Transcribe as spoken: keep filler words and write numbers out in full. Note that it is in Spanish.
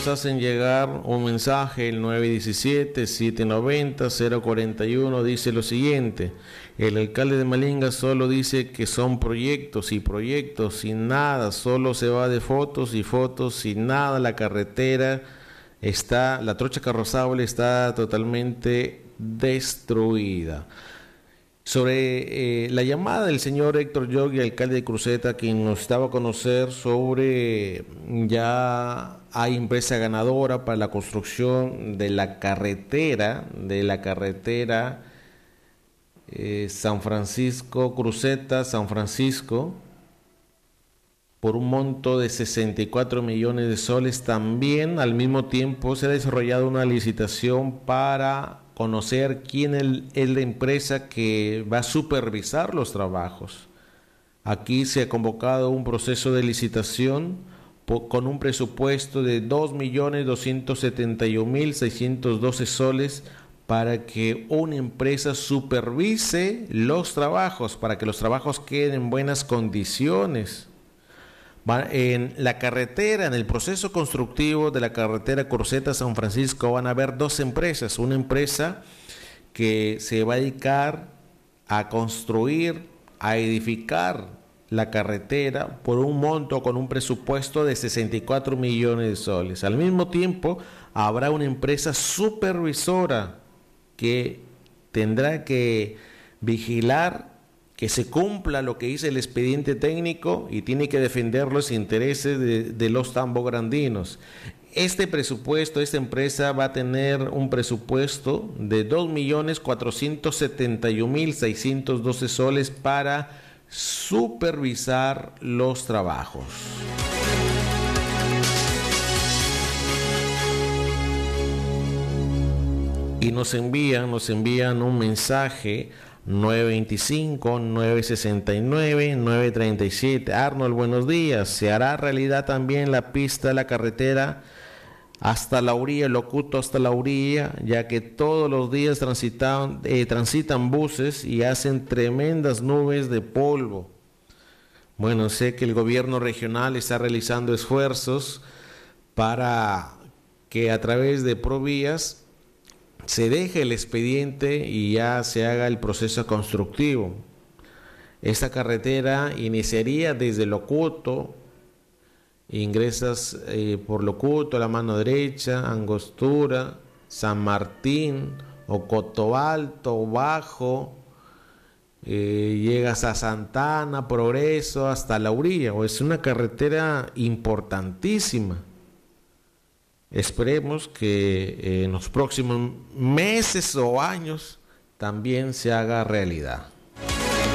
nos hacen llegar un mensaje, el nueve diecisiete, siete noventa, cero cuarenta y uno, dice lo siguiente: el alcalde de Malinga solo dice que son proyectos y proyectos sin nada, solo se va de fotos y fotos sin nada, la carretera está, la trocha carrozable está totalmente destruida. Sobre eh, la llamada del señor Héctor Yogui, alcalde de Cruceta, quien nos estaba a conocer sobre ya hay empresa ganadora para la construcción de la carretera, de la carretera eh, San Francisco, Cruceta, San Francisco, por un monto de sesenta y cuatro millones de soles. También al mismo tiempo se ha desarrollado una licitación para conocer quién es la empresa que va a supervisar los trabajos. Aquí se ha convocado un proceso de licitación con un presupuesto de dos millones doscientos setenta y un mil seiscientos doce soles para que una empresa supervise los trabajos, para que los trabajos queden en buenas condiciones. En la carretera, en el proceso constructivo de la carretera Cruceta-San Francisco, van a haber dos empresas. Una empresa que se va a dedicar a construir, a edificar la carretera por un monto con un presupuesto de sesenta y cuatro millones de soles. Al mismo tiempo, habrá una empresa supervisora que tendrá que vigilar que se cumpla lo que dice el expediente técnico y tiene que defender los intereses de, de los tambograndinos. Este presupuesto, esta empresa va a tener un presupuesto de dos millones cuatrocientos setenta y un mil seiscientos doce soles para supervisar los trabajos. Y nos envían, nos envían un mensaje: nueve veinticinco, nueve sesenta y nueve, nueve treinta y siete. Arnold, buenos días. ¿Se hará realidad también la pista de la carretera hasta la orilla, el Locuto hasta la orilla, ya que todos los días transitan, eh, transitan buses y hacen tremendas nubes de polvo? Bueno, sé que el gobierno regional está realizando esfuerzos para que a través de Provías se deje el expediente y ya se haga el proceso constructivo. Esta carretera iniciaría desde Locuto, ingresas eh, por Locuto a la mano derecha, Angostura, San Martín, Ocoto Alto, Bajo, eh, llegas a Santana, Progreso, hasta la orilla. Es una carretera importantísima. Esperemos que en los próximos meses o años también se haga realidad.